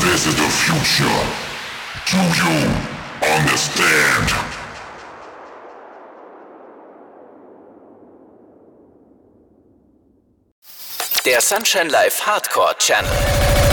This is the future. Do you understand? Der Sunshine Live Hardcore Channel.